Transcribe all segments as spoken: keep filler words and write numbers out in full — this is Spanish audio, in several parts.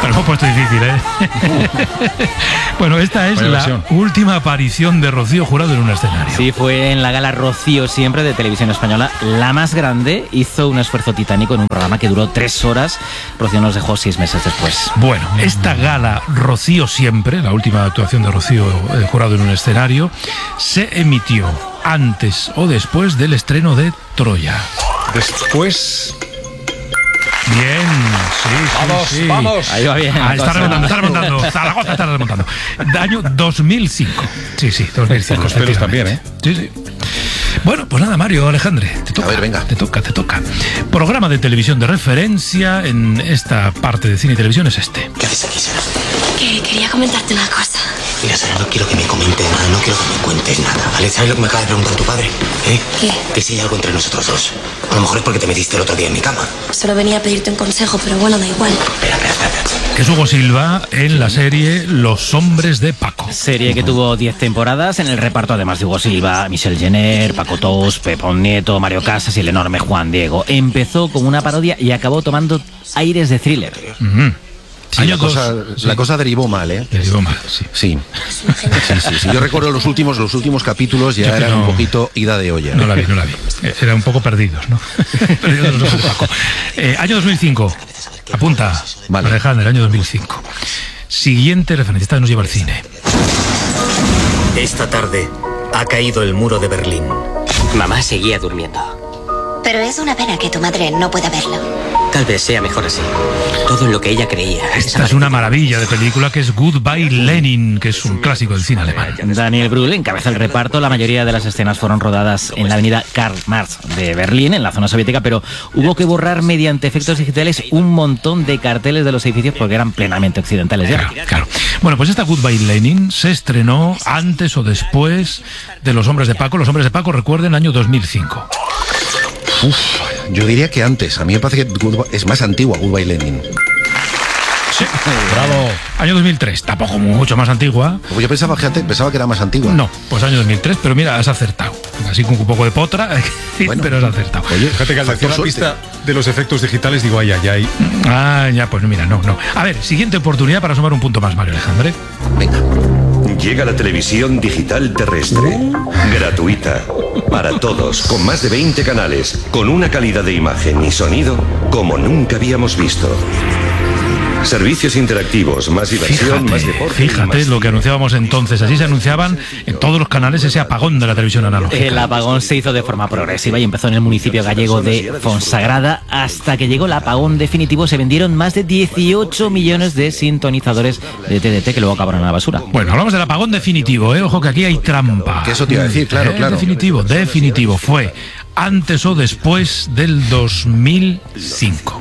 Pero lo hemos puesto difícil, ¿eh? Bueno, esta es la versión. Última aparición de Rocío Jurado en un escenario. Sí, fue en la gala Rocío Siempre de Televisión Española, la más grande. Hizo un esfuerzo titánico en un programa que duró tres horas. Rocío nos dejó seis meses después. Bueno, esta gala Rocío Siempre, la última actuación de Rocío eh, Jurado en un escenario, se emitió antes o después del estreno de Troya. Después... Bien, sí, sí, vamos, sí. vamos. Ahí va bien. Ah, está remontando, está remontando. Zaragoza está remontando. De año dos mil cinco. Sí, sí, dos mil cinco. Los pelos también, ¿eh? Sí, sí. Bueno, pues nada, Mario, Alejandre, te toca. A ver, venga. Te toca, te toca. Programa de televisión de referencia en esta parte de cine y televisión es este. ¿Qué haces aquí, Sara? Que quería comentarte una cosa. Mira, Sara, no quiero que me comentes nada, no quiero que me cuentes nada, ¿vale? ¿Sabes lo que me acaba de preguntar tu padre? ¿Eh? ¿Qué? Que si hay algo entre nosotros dos. A lo mejor es porque te metiste el otro día en mi cama. Solo venía a pedirte un consejo, pero bueno, da igual. Espera, espera, espera. Que es Hugo Silva en la serie Los Hombres de Paco. Serie que tuvo diez temporadas. En el reparto, además de Hugo Silva, Michelle Jenner, Paco Tous, Pepón Nieto, Mario Casas y el enorme Juan Diego. Empezó como una parodia y acabó tomando aires de thriller. Uh-huh. Sí, la, cosa, sí. la cosa derivó mal, ¿eh? Derivó mal, sí. Sí. Sí, sí, sí. Yo recuerdo los últimos, los últimos capítulos ya eran no, un poquito ida de olla. No la vi, no la vi. Era un poco perdidos, ¿no? Perdidos los ojos, Paco. Eh, año dos mil cinco. Apunta, vale. Alejandro, año dos mil cinco. Siguiente referencia, esta nos lleva al cine. Esta tarde ha caído el muro de Berlín. Mamá seguía durmiendo. Pero es una pena que tu madre no pueda verlo. Tal vez sea mejor así. Todo en lo que ella creía. Esta es una maravilla de película que es Goodbye Lenin, que es un clásico del cine alemán. Daniel Brühl encabeza el reparto. La mayoría de las escenas fueron rodadas en la avenida Karl Marx de Berlín, en la zona soviética, pero hubo que borrar mediante efectos digitales un montón de carteles de los edificios porque eran plenamente occidentales ya. Claro, claro. Bueno, pues esta Goodbye Lenin se estrenó antes o después de Los Hombres de Paco. Los Hombres de Paco, recuerden, año dos mil cinco. Uf, yo diría que antes. A mí me parece que es más antigua Goodbye Lenin. Sí. Bravo. Año dos mil tres, tampoco mucho más antigua. Pues yo pensaba, fíjate, pensaba que era más antigua. No, pues año dos mil tres, pero mira, has acertado. Así con un poco de potra, bueno, pero has acertado. Oye, fíjate que al decir la pista de los efectos digitales digo, ay, ay, ay. Ah, ya, pues mira, no, no. A ver, siguiente oportunidad para sumar un punto más, Mario Alejandre. Venga. Llega la televisión digital terrestre, gratuita, para todos, con más de veinte canales, con una calidad de imagen y sonido como nunca habíamos visto. Servicios interactivos, más diversión, fíjate, más deporte. Fíjate más... lo que anunciábamos entonces. Así se anunciaban en todos los canales ese apagón de la televisión analógica. El apagón se hizo de forma progresiva y empezó en el municipio gallego de Fonsagrada. Hasta que llegó el apagón definitivo, se vendieron más de dieciocho millones de sintonizadores de T D T que luego acabaron en la basura. Bueno, hablamos del apagón definitivo, ¿eh? Ojo que aquí hay trampa. Que eso te iba a decir, claro, ¿Eh? claro. Definitivo, definitivo. Fue antes o después del dos mil cinco.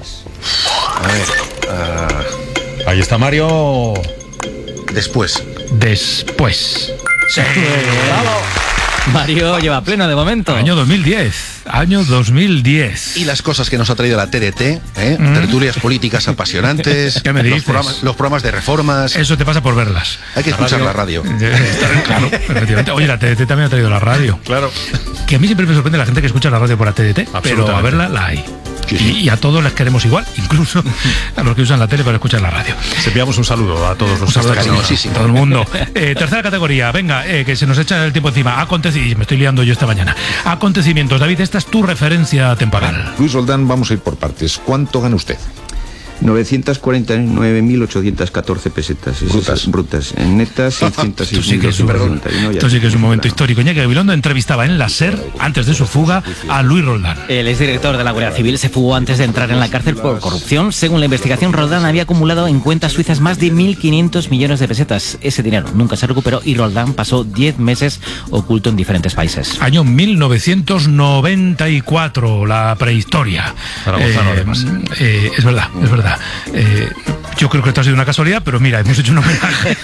A ver... Uh... Ahí está Mario. Después. Después. Sí. Bravo. Mario lleva pleno de momento. Año dos mil diez. Año dos mil diez. Y las cosas que nos ha traído la T D T, ¿eh? Mm. Tertulias políticas apasionantes. ¿Qué me dices? Los programas, los programas de reformas. Eso te pasa por verlas. Hay que la escuchar radio. la radio. Claro, efectivamente. Oye, la T D T también ha traído la radio. Claro. Que a mí siempre me sorprende la gente que escucha la radio por la T D T, pero a verla la hay. Sí, sí. Y, y a todos les queremos igual, incluso a los que usan la tele para escuchar la radio. Les enviamos un saludo a todos los un saludo cariñosísimo. Todo el mundo. Eh, tercera categoría, venga, eh, que se nos echa el tiempo encima. Acontecimientos, me estoy liando yo esta mañana. Acontecimientos, David, esta es tu referencia temporal. Luis Roldán, vamos a ir por partes. ¿Cuánto gana usted? novecientas cuarenta y nueve mil ochocientos catorce pesetas. Brutas. Brutas. En netas, seiscientos seis mil doscientos noventa y nueve. Esto sí que es un momento histórico. Iñaki Gabilondo entrevistaba en la SER, antes de su fuga, a Luis Roldán. El exdirector de la Guardia Civil se fugó antes de entrar en la cárcel por corrupción. Según la investigación, Roldán había acumulado en cuentas suizas más de mil quinientos millones de pesetas. Ese dinero nunca se recuperó y Roldán pasó diez meses oculto en diferentes países. Año mil novecientos noventa y cuatro, la prehistoria. Zaragozano, eh, además. Eh, es verdad, es verdad. Eh, yo creo que esto ha sido una casualidad, pero mira, hemos hecho un homenaje.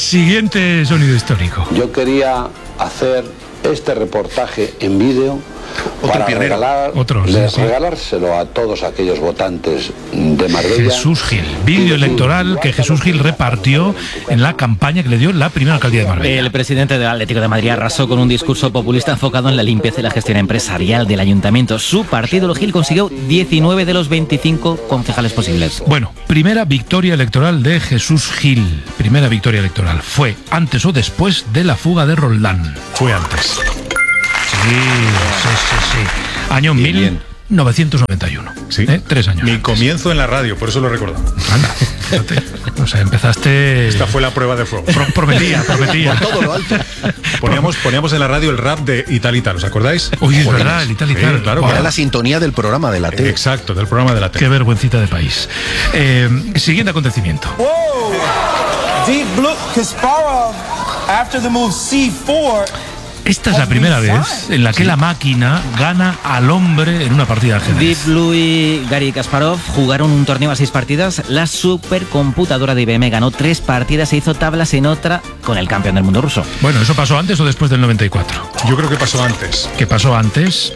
Siguiente sonido histórico. Yo quería hacer este reportaje en vídeo para regalar, Otro, sí, sí. regalárselo a todos aquellos votantes de Marbella. Jesús Gil, vídeo electoral que Jesús Gil repartió en la campaña que le dio la primera alcaldía de Marbella. El presidente del Atlético de Madrid arrasó con un discurso populista enfocado en la limpieza y la gestión empresarial del ayuntamiento. Su partido, el Gil, consiguió diecinueve de los veinticinco concejales posibles. Bueno, primera victoria electoral de Jesús Gil. Primera victoria electoral. ¿Fue antes o después de la fuga de Roldán? Fue antes. Sí, sí, sí, sí. Año bien, mil novecientos noventa y uno. Sí. ¿Eh? Tres años. Mi comienzo en la radio, por eso lo he recordado. Anda, fíjate. O sea, empezaste... Esta fue la prueba de fuego. Pro prometía, prometía. Por todo lo alto. Poníamos, poníamos en la radio el rap de Ital Ital, ¿os acordáis? Uy, es verdad, el Ital Ital. Sí, claro, wow. Era la sintonía del programa de la tele. Exacto, del programa de la tele. Qué vergüencita de país. Eh, siguiente acontecimiento. Wow. Deep Blue Kasparov after the move C cuatro. Esta es la primera vez en la que la máquina gana al hombre en una partida de ajedrez. Deep Blue y Garry Kasparov jugaron un torneo a seis partidas. La supercomputadora de I B M ganó tres partidas e hizo tablas en otra con el campeón del mundo ruso. Bueno, ¿eso pasó antes o después del noventa y cuatro? Yo creo que pasó antes. ¿Qué pasó antes?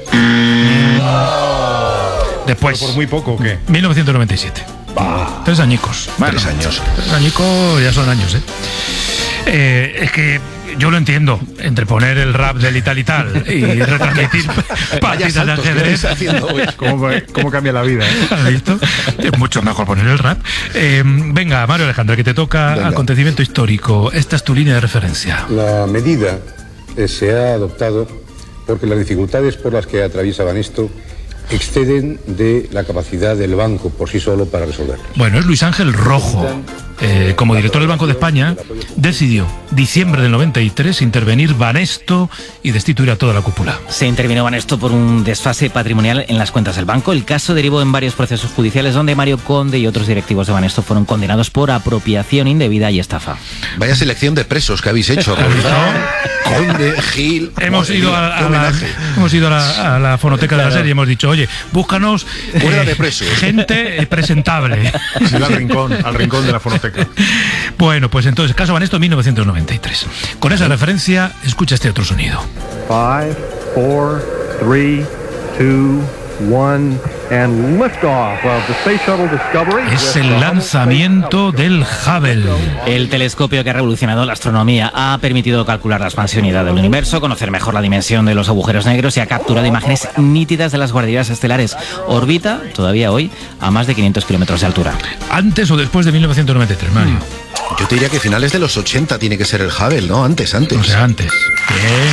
Después. ¿Pero por muy poco o qué? mil novecientos noventa y siete. Bah. Tres añicos. Bueno, tres años. Tres añicos ya son años, ¿eh? Eh, es que yo lo entiendo, entre poner el rap del Ital Ital y retransmitir partidas de ajedrez. ¿Cómo, ¿Cómo cambia la vida? ¿Eh? ¿Has visto? Es mucho mejor poner el rap. Eh, venga, Mario Alejandro, que te toca venga. Acontecimiento histórico. Esta es tu línea de referencia. La medida eh, se ha adoptado porque las dificultades por las que atraviesa Banesto exceden de la capacidad del banco por sí solo para resolverlo. Bueno, es Luis Ángel Rojo. Eh, como director del Banco de España, decidió, diciembre del noventa y tres, intervenir Banesto y destituir a toda la cúpula. Se intervino Banesto por un desfase patrimonial en las cuentas del banco. El caso derivó en varios procesos judiciales donde Mario Conde y otros directivos de Banesto fueron condenados por apropiación indebida y estafa. Vaya selección de presos que habéis hecho. Conde, Gil... Hemos ido a, a, la, hemos ido a la, a la fonoteca claro. de la serie y hemos dicho, oye, búscanos eh, de presos. gente presentable. Sí, al rincón, al rincón de la fonoteca. Bueno, pues entonces, caso Banesto, mil novecientos noventa y tres. Con esa referencia, escucha este otro sonido. Five, four, three, two, one, and liftoff of the Space Shuttle Discovery. Es el lanzamiento del Hubble. El telescopio que ha revolucionado la astronomía ha permitido calcular la expansión y edad del universo, conocer mejor la dimensión de los agujeros negros y ha capturado imágenes nítidas de las guarderías estelares. Orbita, todavía hoy, a más de quinientos kilómetros de altura. ¿Antes o después de mil novecientos noventa y tres, Mario? Mm. Yo te diría que finales de los ochenta tiene que ser el Hubble, ¿no? Antes, antes. O sea, antes. Bien,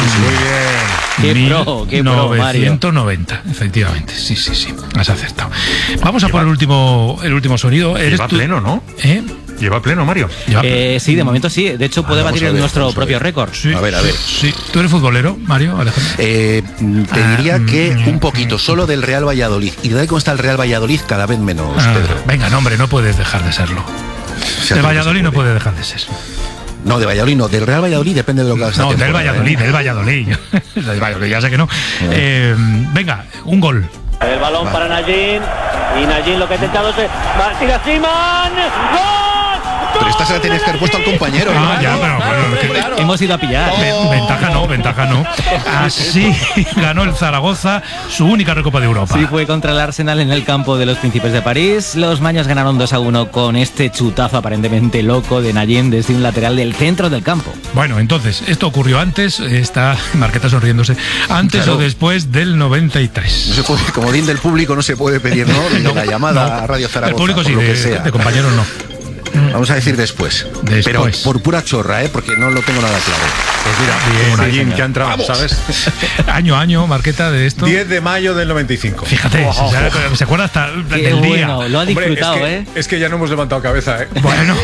muy bien. Qué pro, qué pro, Mario. novecientos noventa, efectivamente. Sí, sí, sí. Has acertado. Vamos a Lleva, por el último, el último sonido. Lleva tú? pleno, ¿no? ¿Eh? Lleva pleno, Mario. Lleva pleno. Eh, sí, de momento sí. De hecho, puede ah, batir ver, nuestro propio récord. Sí, a ver, a ver. Sí. ¿Tú eres futbolero, Mario, Alejandro? Eh, te ah, diría que mm, un poquito, solo del Real Valladolid. Y de cómo está el Real Valladolid, cada vez menos, ah, Pedro. Venga, no, hombre, no puedes dejar de serlo. De Valladolid no puede dejar de ser. No, de Valladolid no, del Real Valladolid depende de lo que hagas. No, del Valladolid, ¿eh? del Valladolid. Del Valladolid, ya sé que no. Eh, venga, un gol. El balón Va. para Najin. Y Najin lo que ha intentado es. ¡Tira Siman! ¡Gol! Pero esta se la tenías que haber puesto al compañero. Ah, ya, pero bueno, que, claro. Hemos ido a pillar. Oh. Ventaja no, ventaja no. Así ganó el Zaragoza su única Recopa de Europa. Sí, fue contra el Arsenal en el campo de los Príncipes de París. Los maños ganaron dos a uno con este chutazo aparentemente loco de Najin desde un lateral del centro del campo. Bueno, entonces, esto ocurrió antes, está Marqueta sonriéndose, antes claro. o después del noventa y tres. No se puede, como din del público no se puede pedir, ¿no? Ni una llamada no. a Radio Zaragoza. El público sí, lo de, que sea. de compañeros no. Vamos a decir después. después. Pero por pura chorra, ¿eh? Porque no lo tengo nada claro. Pues mira, bien, como Najin, que ha entrado, Vamos. ¿sabes? Año a año, Marqueta, de esto. diez de mayo del noventa y cinco. Fíjate, oh, se, oh. se acuerda hasta Qué del bueno, día. Lo ha disfrutado, Hombre, es que, ¿eh? Es que ya no hemos levantado cabeza, ¿eh? Bueno.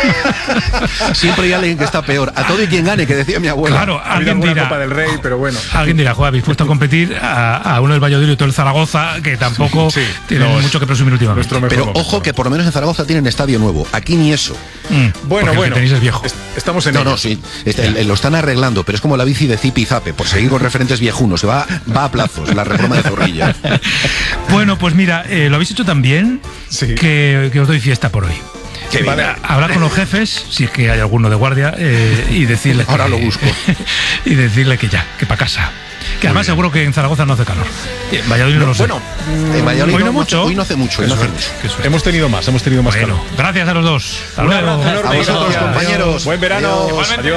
Siempre hay alguien que está peor. A todo y quien gane, que decía mi abuela. Claro, alguien dirá. Copa del Rey, pero bueno. Alguien dirá, joder, habéis puesto a competir a, a uno del Valladolid y todo el Zaragoza, que tampoco sí, sí, tiene no, mucho que presumir últimamente. Pero momento. Ojo que por lo menos en Zaragoza tienen estadio nuevo. Aquí ni eso. Mm, bueno, bueno. Tenéis es viejo. Estamos en No, ello. no, sí. Este, el, lo están arreglando, pero es como la bici de Zipi y Zape, por seguir con referentes viejunos. Se va, va a plazos, la reforma de Zorrilla. Bueno, pues mira, eh, lo habéis hecho tan bien sí. que, que os doy fiesta por hoy. Qué vale, hablar con los jefes, si es que hay alguno de guardia, eh, y decirle ahora que, lo busco y decirle que ya, que para casa. Que además seguro que en Zaragoza no hace calor. En Valladolid no lo sé. Bueno, en Valladolid hoy no, no mucho. Hoy no hace mucho. Hoy no hace mucho. Hemos tenido más, hemos tenido más bueno, calor. gracias a los dos. Hasta Un luego. abrazo enorme. A vosotros, compañeros. Buen verano. Igualmente. Adiós.